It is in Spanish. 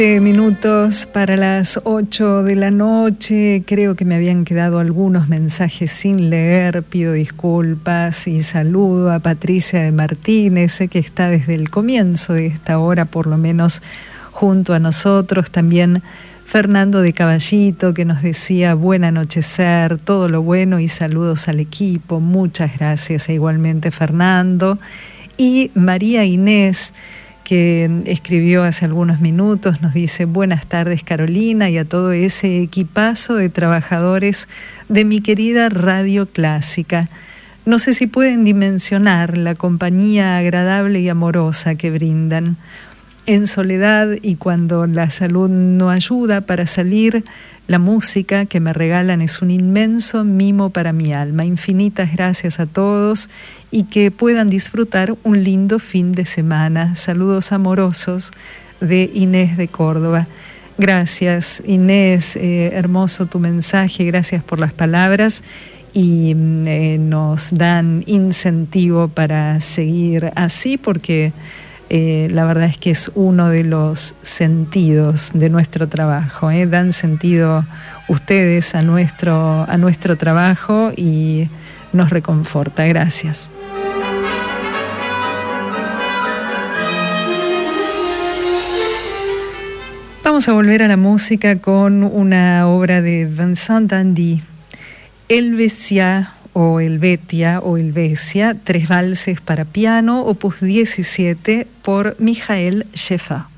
Minutos para las 8 de la noche. Creo que me habían quedado algunos mensajes sin leer. Pido disculpas y saludo a Patricia de Martínez, que está desde el comienzo de esta hora, por lo menos junto a nosotros. También Fernando de Caballito, que nos decía buen anochecer, todo lo bueno y saludos al equipo. Muchas gracias. E igualmente Fernando. Y María Inés, que escribió hace algunos minutos, nos dice: buenas tardes Carolina y a todo ese equipazo de trabajadores de mi querida Radio Clásica. No sé si pueden dimensionar la compañía agradable y amorosa que brindan. En soledad y cuando la salud no ayuda para salir, la música que me regalan es un inmenso mimo para mi alma. Infinitas gracias a todos y que puedan disfrutar un lindo fin de semana. Saludos amorosos de Inés de Córdoba. Gracias Inés, hermoso tu mensaje, gracias por las palabras y nos dan incentivo para seguir así porque la verdad es que es uno de los sentidos de nuestro trabajo, dan sentido ustedes a nuestro trabajo y nos reconforta. Gracias. Vamos a volver a la música con una obra de Vincent d'Indy, Helvetia o Helvetia, 3 valses para piano, opus 17 por Michael Schäfer.